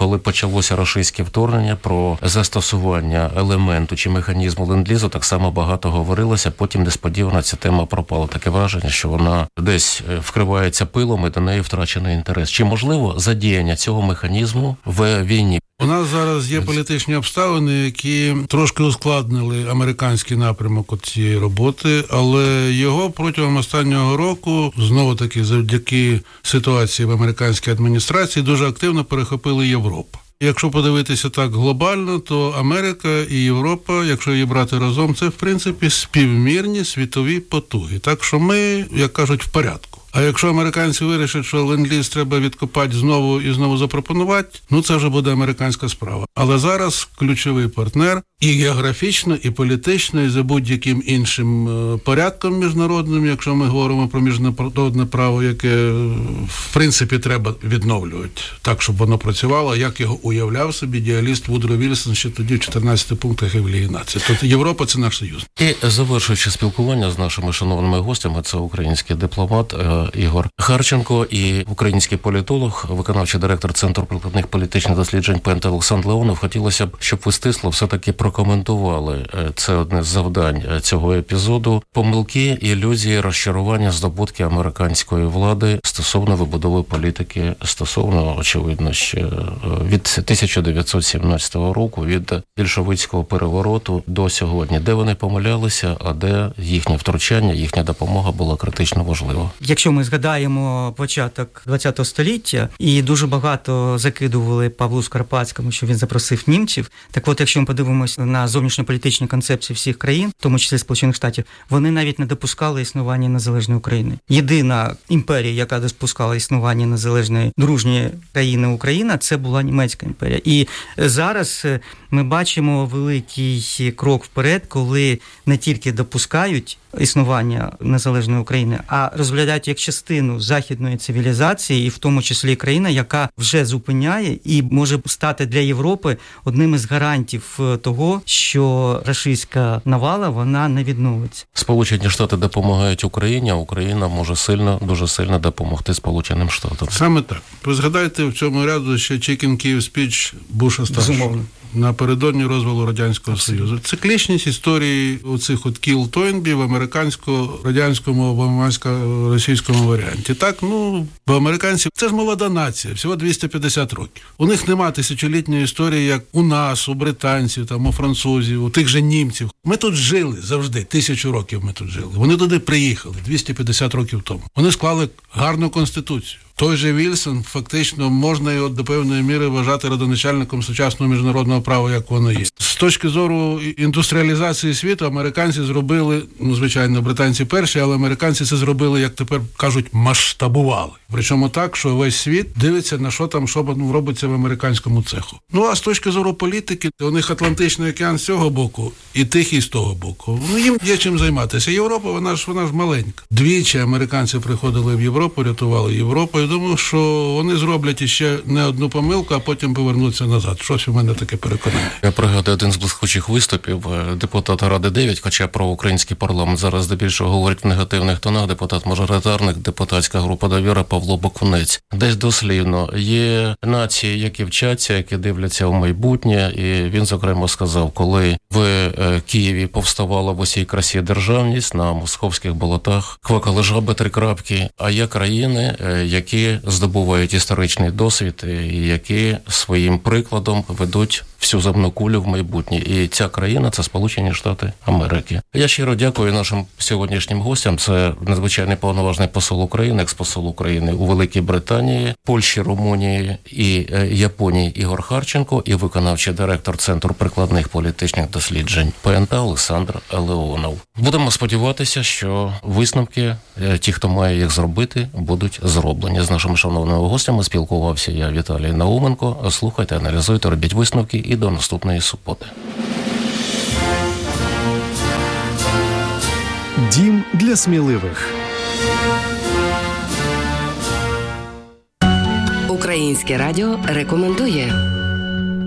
коли почалося російське вторгнення, про застосування елементу чи механізму ленд-лізу так само багато говорилося, потім несподівано ця тема пропала. Таке враження, що вона десь вкривається пилом і до неї втрачений інтерес. Чи можливо задіяння цього механізму в війні? У нас зараз є політичні обставини, які трошки ускладнили американський напрямок цієї роботи, але його протягом останнього року, знову-таки завдяки ситуації в американській адміністрації, дуже активно перехопили Європа. Якщо подивитися так глобально, то Америка і Європа, якщо її брати разом, це, в принципі, співмірні світові потуги. Так що ми, як кажуть, в порядку. А якщо американці вирішать, що ленд-ліз треба відкопати знову і знову запропонувати, це вже буде американська справа. Але зараз ключовий партнер і географічно, і політично, і за будь-яким іншим порядком міжнародним, якщо ми говоримо про міжнародне право, яке, в принципі, треба відновлювати так, щоб воно працювало, як його уявляв собі діаліст Вудро Вільсон ще тоді в 14 пунктах Евлії нації. Тобто Європа – це наш союз. І завершуючи спілкування з нашими шановними гостями, це український дипломат Ігор Харченко і український політолог, виконавчий директор Центру прикладних політичних досліджень ПНТ Олександр Леонов. Хотілося б, щоб ви стисло все-таки прокоментували, це одне з завдань цього епізоду, помилки, ілюзії, розчарування, здобутки американської влади стосовно вибудови політики, стосовно, очевидно, ще від 1917 року, від більшовицького перевороту до сьогодні. Де вони помилялися, а де їхнє втручання, їхня допомога була критично важлива? Якщо ми згадаємо початок ХХ століття, і дуже багато закидували Павлу Скоропадському, що він запросив німців. Так от, якщо ми подивимося на зовнішньополітичні концепції всіх країн, в тому числі Сполучених Штатів, вони навіть не допускали існування незалежної України. Єдина імперія, яка допускала існування незалежної дружньої країни Україна, це була Німецька імперія. І зараз ми бачимо великий крок вперед, коли не тільки допускають існування незалежної України, а розглядають як частину західної цивілізації, і в тому числі країна, яка вже зупиняє і може стати для Європи одним із гарантів того, що рашистська навала, вона не відновиться. Сполучені Штати допомагають Україні, а Україна може сильно, дуже сильно допомогти Сполученим Штатам. Саме так. Ви згадайте в цьому ряду ще Chicken Kyiv speech Буша старшого напередодні розвалу Радянського Союзу. Циклічність історії оцих от кіл Тойнбі в американсько-радянському або американсько-російському варіанті. Так, бо американці – це ж молода нація, всього 250 років. У них нема тисячолітньої історії, як у нас, у британців, у французів, у тих же німців. Ми тут жили завжди, 1000 років ми тут жили. Вони туди приїхали 250 років тому. Вони склали гарну конституцію. Той же Вільсон, фактично, можна його до певної міри вважати родоначальником сучасного міжнародного права, як воно є. З точки зору індустріалізації світу, американці зробили, звичайно, британці перші, але американці це зробили, як тепер кажуть, масштабували. Причому так, що весь світ дивиться на що робиться в американському цеху. А з точки зору політики, у них Атлантичний океан з цього боку і Тихий з того боку. Їм є чим займатися. Європа, вона ж маленька. Двічі американці приходили в Європу, рятували Європу. Я думаю, що вони зроблять іще не одну помилку, а потім повернуться назад. Щось у мене таке переконання. Я пригадую один з блискучих виступів депутата Ради 9, хоча про український парламент зараз здебільшого говорить в негативних тонах, депутат-мажоритарник, депутатська група «Довіра» Павло Бакунець. Десь дослівно є нації, які вчаться, які дивляться в майбутнє, і він, зокрема, сказав, коли в Києві повставала в усій красі державність, на московських болотах квакали жаби 3 крапки, а є країни, які здобувають історичний досвід і які своїм прикладом ведуть всю земну кулю в майбутнє. І ця країна – це Сполучені Штати Америки. Я щиро дякую нашим сьогоднішнім гостям. Це надзвичайний повноважний посол України, експосол України у Великій Британії, Польщі, Румунії і Японії Ігор Харченко і виконавчий директор Центру прикладних політичних досліджень ПНТ Олександр Леонов. Будемо сподіватися, що висновки, ті, хто має їх зробити, будуть зроблені. З нашими шановними гостями спілкувався я, Віталій Науменко. Слухайте, аналізуйте, робіть висновки і до наступної суботи. Дім для сміливих. Українське радіо рекомендує.